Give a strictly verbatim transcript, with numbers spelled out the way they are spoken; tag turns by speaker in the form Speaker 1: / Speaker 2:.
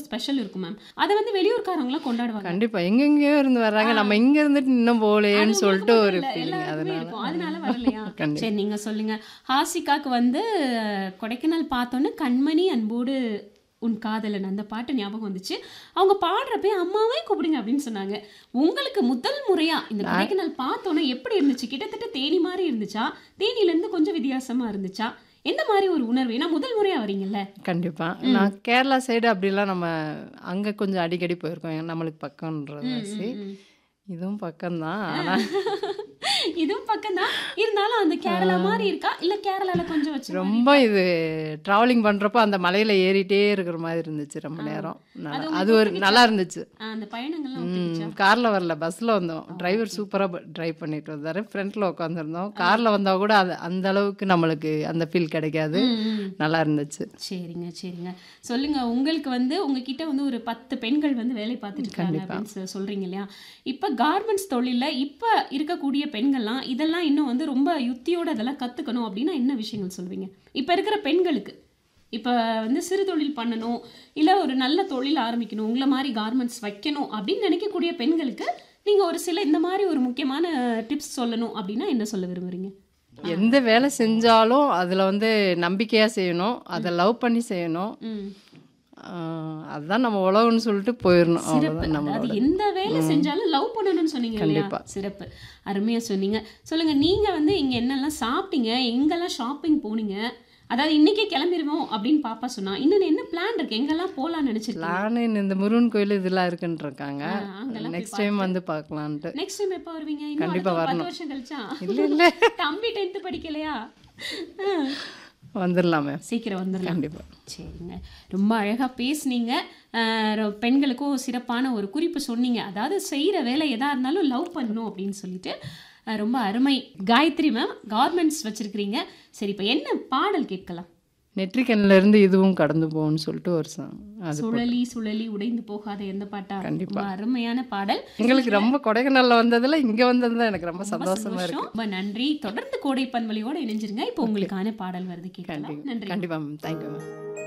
Speaker 1: Special இருக்கும் ma'am. அதை வந்து வெளியூர்காரங்களாம் கொண்டாடுவாங்க.
Speaker 2: கண்டிப்பா எங்கெங்கேயோ இருந்து வர்றாங்க, நம்ம இங்க இருந்துட்டு இன்னும் போகலையேன்னு சொல்லிட்டு ஒரு
Speaker 1: இல்ல,
Speaker 2: ஃபீலிங்.
Speaker 1: எல்லாருக்குமே
Speaker 2: அதனால
Speaker 1: இருக்கும். அதனால வரலையா?
Speaker 2: கண்டிப்பா.
Speaker 1: சரி, நீங்க சொல்லுங்க. ஹாசிகாக்கு வந்து அஹ், கொடைக்கானல் பார்த்தோன்னே கண்மணி அன்போடு உன் காதலன் அந்த பாட்டு ஞாபகம் வந்துச்சு. அவங்க பாடுறப்ப அம்மாவே கூப்பிடுங்க அப்படின்னு சொன்னாங்க. உங்களுக்கு முதல் முறையா இந்த கொடைக்கானல் பார்த்தோன்னே எப்படி இருந்துச்சு? கிட்டத்தட்ட தேனி மாதிரி இருந்துச்சா, தேனில இருந்து கொஞ்சம் வித்தியாசமா இருந்துச்சா, எந்த மாதிரி ஒரு உணர்வு? ஏன்னா முதல் முறையா வரீங்கல்ல.
Speaker 2: கண்டிப்பா நான் கேரளா சைடு அப்படிலாம் நம்ம அங்க கொஞ்சம் அடிக்கடி போயிருக்கோம், ஏன்னா நம்மளுக்கு பக்கம்ன்றதாச்சு.
Speaker 1: ம், ம்.
Speaker 2: இதுவும் பக்கம்தான், ஆனா
Speaker 1: இதுவும் பக்கம்தான், இருந்தாலும் அந்த கேரளா மாதிரி இருக்கா இல்ல கேரளால கொஞ்சம் வச்சு மாதிரி
Speaker 2: ரொம்ப இது டிராவலிங் பண்றப்போ அந்த மலையில ஏறிட்டே இருக்கிற மாதிரி இருந்துச்சு ரொம்ப நேரம். நல்லா-
Speaker 1: அது
Speaker 2: அது
Speaker 1: உங்களுக்கு
Speaker 2: ஒரு நல்லா இருந்துச்சு.
Speaker 1: ஆஹ், அந்த பயணங்கள்லாம்
Speaker 2: ம்
Speaker 1: ஒத்துக்கிச்சா?
Speaker 2: கார்ல வரல, பஸ்ல வந்தோம். டிரைவர் சூப்பரா டிரைவ் பண்ணிட்டு வந்தாரு, ஃப்ரண்ட்ல உட்காந்துருந்தோம். கார்ல வந்தா கூட அது அந்த அளவுக்கு நம்மளுக்கு அந்த ஃபீல் கிடைக்காது.
Speaker 1: ம், ம்.
Speaker 2: நல்லா இருந்துச்சு.
Speaker 1: சரிங்க, சரிங்க. சொல்லுங்க, உங்களுக்கு வந்து உங்ககிட்ட வந்து ஒரு பத்து பெண்கள் வந்து வேலை பார்த்துட்டு இருக்காங்க அப்படின்னு சொ- சொல்றீங்க இல்லையா? இப்ப கார்மெண்ட்ஸ் தொழில்ல இப்ப இருக்கக்கூடிய பெண்கள்லாம் இதெல்லாம் இன்னும் வந்து ரொம்ப யுத்தியோட அதெல்லாம் கத்துக்கணும் அப்படின்னா என்ன விஷயங்கள் சொல்வீங்க இப்ப இருக்கிற பெண்களுக்கு? இப்ப வந்து சிறு தொழில் பண்ணணும், இல்ல ஒரு நல்ல தொழில் ஆரம்பிக்கணும், உங்களை மாதிரி கார்மெண்ட்ஸ் வைக்கணும் அப்படின்னு நினைக்கக்கூடிய பெண்களுக்கு நீங்க ஒரு சில இந்த மாதிரி ஒரு முக்கியமான டிப்ஸ் சொல்லணும் அப்படின்னா என்ன சொல்ல விரும்புறீங்க?
Speaker 2: எந்த வேலை செஞ்சாலும் அதுல வந்து நம்பிக்கையா செய்யணும், அதை லவ் பண்ணி செய்யணும்.
Speaker 1: ம்.
Speaker 2: ஆஹ் அதுதான் நம்ம உலகம்னு சொல்லிட்டு போயிடணும்,
Speaker 1: சிறப்பு.
Speaker 2: அவ்வளவுதான்
Speaker 1: அதாவது
Speaker 2: நம்மளோட.
Speaker 1: எந்த வேலை செஞ்சாலும் லவ் பண்ணணும்னு சொன்னீங்க இல்லையா?
Speaker 2: கண்டிப்பா.
Speaker 1: சிறப்பு, அருமையா சொன்னீங்க. சொல்லுங்க, நீங்க வந்து இங்க என்னெல்லாம் சாப்பிட்டீங்க, எங்கெல்லாம் ஷாப்பிங் போனீங்க? அதாவது இன்னைக்கே கிளம்பிடுவோம் அப்படின்னு பாப்பா சொன்னா, இன்னும் என்ன பிளான் இருக்கு, எங்கெல்லாம் போலாம்னு நினைச்சிருக்கீங்க?
Speaker 2: பிளான் இந்த முருகன் கோயில் இதெல்லாம் இருக்குன்னு இருக்காங்க,
Speaker 1: ஆ, அங்கெல்லாம் போய்
Speaker 2: நெக்ஸ்ட் டைம் வந்து பார்க்கலான்ட்டு.
Speaker 1: நெக்ஸ்ட் டைம் எப்போ வருவீங்க? இன்னும்
Speaker 2: கண்டிப்பா
Speaker 1: அடுத்த ஒரு பத்து
Speaker 2: வரணும்.
Speaker 1: வருஷம் கழிச்சா?
Speaker 2: இல்ல இல்ல
Speaker 1: தம்பி டென்த் படிக்கலையா? ஆ,
Speaker 2: வந்துடலாமே,
Speaker 1: சீக்கிரம் வந்துடலாம்.
Speaker 2: கண்டிப்பா.
Speaker 1: சரிங்க, ரொம்ப அழகாக பேசுனீங்க. அஹ் ரொ- பெண்களுக்கும் சிறப்பான ஒரு குறிப்பு சொன்னீங்க. அதாவது செய்கிற வேலை எதாக இருந்தாலும் லவ் பண்ணணும் அப்படின்னு சொல்லிட்டு அஹ் ரொம்ப அருமை. காயத்ரி மேம் கார்மெண்ட்ஸ் வச்சிருக்கிறீங்க. சரி, இப்போ என்ன பாடல் கேட்கலாம்?
Speaker 2: நெற்றிக்கண்ணில இருந்து இதுவும் கடந்து போகும்னு சொல்லிட்டு ஒரு சாங். அது
Speaker 1: சுழலி சுழலி உடைந்து போகாத எந்த பாட்டா?
Speaker 2: கண்டிப்பா.
Speaker 1: ரொம்ப அருமையான பாடல்.
Speaker 2: எங்களுக்கு ரொம்ப கொடைக்கானல்ல வந்ததுல இங்க வந்தது தான் எனக்கு ரொம்ப
Speaker 1: ரொம்ப
Speaker 2: சந்தோஷமா இருக்கு.
Speaker 1: சந்தோஷம், ரொம்ப நன்றி. தொடர்ந்து கோடை பன்மொழியோட இணைஞ்சிருங்க. இப்போ உங்களுக்கான பாடல் வருது, கேட்கலாம். நன்றி.
Speaker 2: கண்டிப்பா மேம், தேங்க்யூ மேம்.